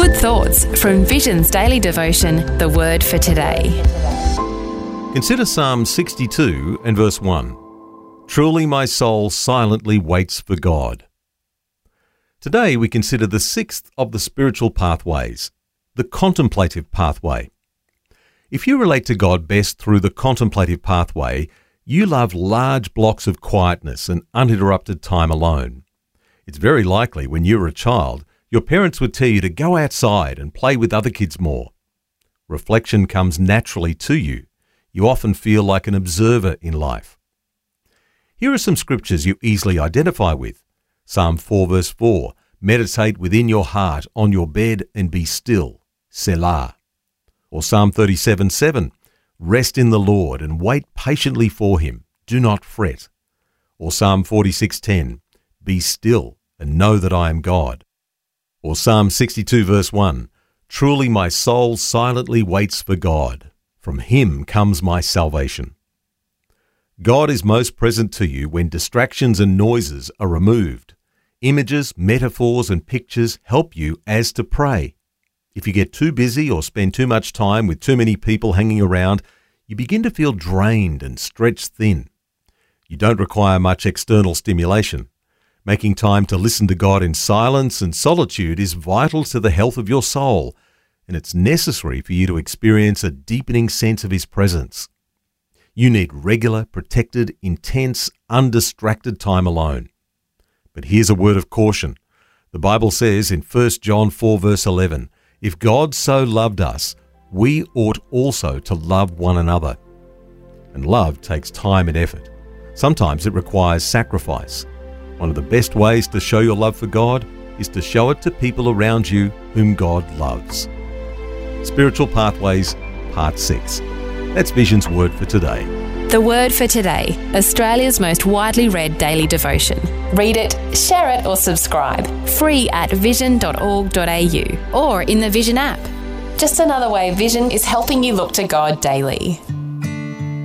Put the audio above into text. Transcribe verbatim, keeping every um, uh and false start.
Good thoughts from Vision's daily devotion, The Word for Today. Consider Psalm sixty-two and verse one. Truly my soul silently waits for God. Today we consider the sixth of the spiritual pathways, the contemplative pathway. If you relate to God best through the contemplative pathway, you love large blocks of quietness and uninterrupted time alone. It's very likely when you were a child, your parents would tell you to go outside and play with other kids more. Reflection comes naturally to you. You often feel like an observer in life. Here are some scriptures you easily identify with. Psalm four verse four, meditate within your heart on your bed and be still, Selah. Or Psalm thirty-seven seven, rest in the Lord and wait patiently for him, do not fret. Or Psalm forty-six ten, be still and know that I am God. Or Psalm sixty-two verse one, truly my soul silently waits for God. From him comes my salvation. God is most present to you when distractions and noises are removed. Images, metaphors and pictures help you as to pray. If you get too busy or spend too much time with too many people hanging around, you begin to feel drained and stretched thin. You don't require much external stimulation. Making time to listen to God in silence and solitude is vital to the health of your soul, and it's necessary for you to experience a deepening sense of his presence. You need regular, protected, intense, undistracted time alone. But here's a word of caution. The Bible says in First John four verse eleven, if God so loved us, we ought also to love one another. And love takes time and effort. Sometimes it requires sacrifice. One of the best ways to show your love for God is to show it to people around you whom God loves. Spiritual Pathways, Part six. That's Vision's Word for Today. The Word for Today, Australia's most widely read daily devotion. Read it, share it or subscribe. Free at vision dot org dot a u or in the Vision app. Just another way Vision is helping you look to God daily.